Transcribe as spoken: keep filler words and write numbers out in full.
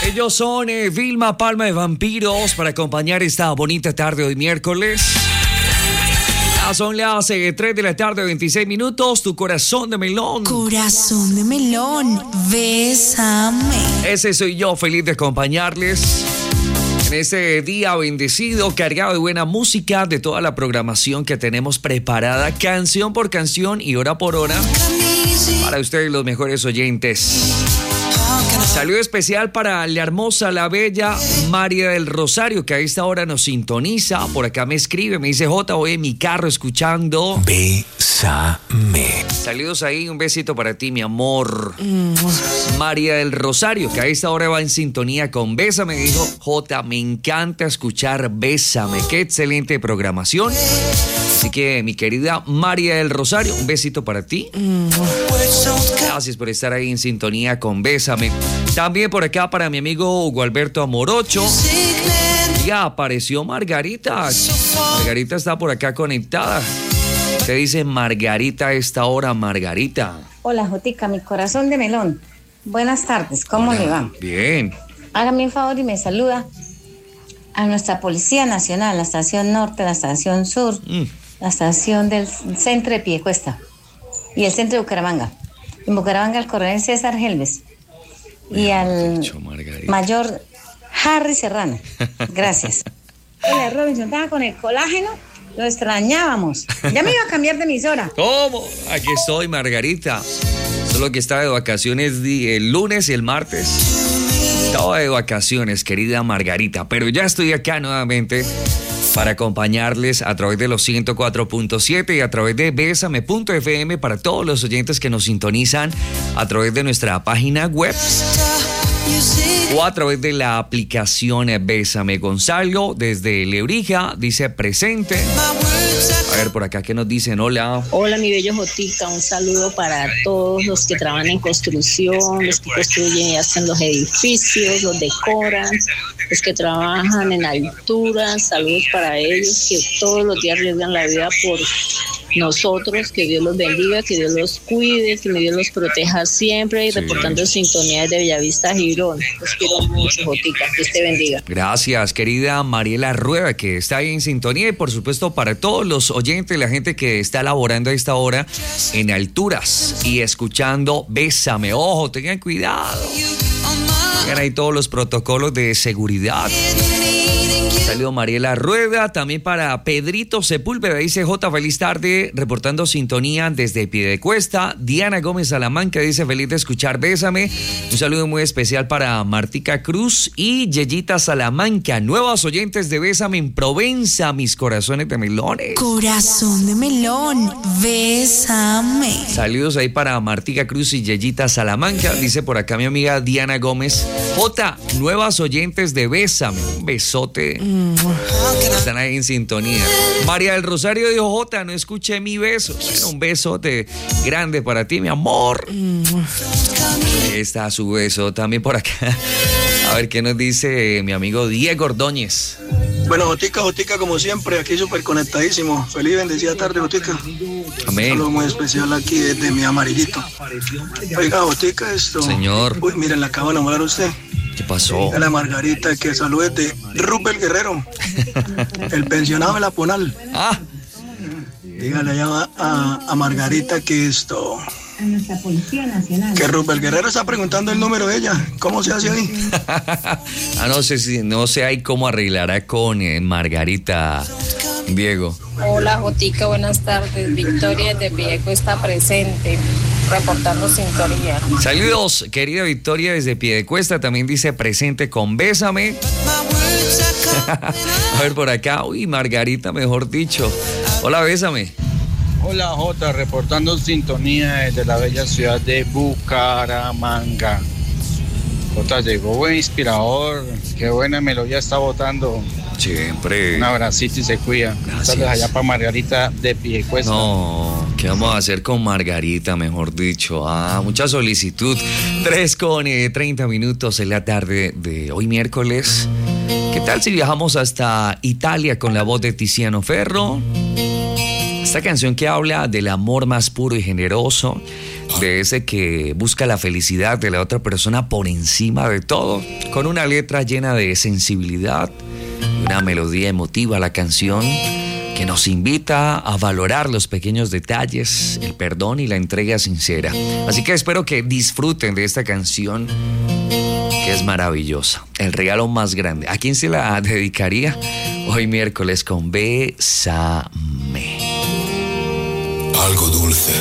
Ellos son eh, Vilma Palma de Vampiros para acompañar esta bonita tarde hoy miércoles. Ya son las eh, tres de la tarde, veintiséis minutos. Tu corazón de melón. Corazón de melón, bésame. Ese soy yo, feliz de acompañarles en este día bendecido, cargado de buena música, de toda la programación que tenemos preparada, canción por canción y hora por hora, para ustedes los mejores oyentes. Saludo especial para la hermosa, la bella María del Rosario, que a esta hora nos sintoniza. Por acá me escribe, me dice: Jota, voy en mi carro escuchando Bésame. Saludos ahí, un besito para ti, mi amor. Mm. María del Rosario, que a esta hora va en sintonía con Bésame, dijo: Jota, me encanta escuchar Bésame. Qué excelente programación. Así que, mi querida María del Rosario, un besito para ti. Mm. Gracias por estar ahí en sintonía con Bésame. También por acá para mi amigo Hugo Alberto Amorocho. Ya apareció Margarita. Margarita está por acá conectada. ¿Qué dice Margarita a esta hora, Margarita? Hola, Jotica, mi corazón de melón. Buenas tardes, ¿cómo Hola, le va? Bien. Hágame un favor y me saluda a nuestra Policía Nacional, la estación norte, la estación sur, mm. la estación del centro de Piedecuesta y el centro de Bucaramanga. En Bucaramanga, al coronel César Helves y al dicho, mayor Harry Serrano. Gracias. Hola, Robinson, estaba con el colágeno, lo extrañábamos. Ya me iba a cambiar de emisora. ¿Cómo? Aquí estoy, Margarita. Solo que estaba de vacaciones el lunes y el martes. Estaba de vacaciones, querida Margarita, pero ya estoy acá nuevamente para acompañarles a través de los ciento cuatro punto siete y a través de bésame punto efe eme para todos los oyentes que nos sintonizan a través de nuestra página web o a través de la aplicación Bésame. Gonzalo desde Lebrija dice presente. A ver, por acá, ¿qué nos dicen? Hola. Hola, mi bello Jotica. Un saludo para todos los que trabajan en construcción, los que construyen y hacen los edificios, los decoran, los que trabajan en alturas. Saludos para ellos, que todos los días arriesgan la vida por nosotros. Que Dios los bendiga, que Dios los cuide, que Dios los proteja siempre. Y sí, reportando sintonía desde Bellavista, Girón. Los quiero mucho, Jotica. Que Dios te bendiga. Gracias, querida Mariela Rueda, que está ahí en sintonía. Y por supuesto, para todos los oyentes, la gente que está laborando a esta hora en alturas y escuchando Bésame. Ojo, tengan cuidado. Tengan ahí todos los protocolos de seguridad. Saludo Mariela Rueda, también para Pedrito Sepúlveda, dice: Jota, feliz tarde, reportando sintonía desde Piedecuesta. Diana Gómez Salamanca dice: feliz de escuchar Bésame. Un saludo muy especial para Martica Cruz y Yeyita Salamanca, nuevos oyentes de Bésame en Provenza, mis corazones de melones. Corazón de melón, bésame. Saludos ahí para Martica Cruz y Yeyita Salamanca, dice por acá mi amiga Diana Gómez: Jota, nuevas oyentes de Bésame, un besote. Mm. Están ahí en sintonía. María del Rosario dijo: Jota, no escuché mi beso. Bueno, un besote grande para ti, mi amor. Ahí está su beso. También por acá. A ver qué nos dice mi amigo Diego Ordóñez. Bueno, Jotica, Jotica, como siempre, aquí súper conectadísimo. Feliz bendecida tarde, Jotica. Amén. Un saludo muy especial aquí desde mi amarillito. Oiga, Jotica, esto. Señor. Uy, miren, la acabo de enamorar a usted. ¿Qué pasó? A la Margarita, que salude de Rupert Guerrero, el pensionado de la Ponal. Ah. Dígale allá a, a Margarita que esto... A nuestra Policía Nacional. Que Rupert Guerrero está preguntando el número de ella. ¿Cómo se hace ahí? ah, no sé si no sé ahí cómo arreglará con eh, Margarita, Diego. Hola, Jotica, buenas tardes. Victoria de Piedecuesta presente, reportando sintonía. Saludos, querida Victoria desde Piedecuesta, también dice presente con Bésame. A ver por acá, uy, Margarita, mejor dicho. Hola, Bésame. Hola, Jota, reportando sintonía desde la bella ciudad de Bucaramanga. Jota, llegó buen inspirador, qué buena melodía está botando. Siempre. Un abracito y se cuida. Saludos allá para Margarita de Piedecuesta. No, ¿qué vamos a hacer con Margarita, mejor dicho? Ah, mucha solicitud. Tres con eh, treinta minutos en la tarde de hoy miércoles. ¿Qué tal si viajamos hasta Italia con la voz de Tiziano Ferro? Esta canción que habla del amor más puro y generoso, de ese que busca la felicidad de la otra persona por encima de todo, con una letra llena de sensibilidad, una melodía emotiva, la canción que nos invita a valorar los pequeños detalles, el perdón y la entrega sincera. Así que espero que disfruten de esta canción que es maravillosa, el regalo más grande. ¿A quién se la dedicaría hoy miércoles con Bésame? Algo dulce